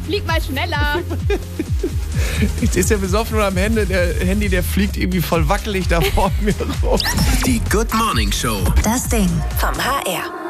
flieg mal schneller. Jetzt ist der besoffen und am Ende der Handy, der fliegt irgendwie voll wackelig da vor mir rum. Die Good Morning Show. Das Ding vom HR.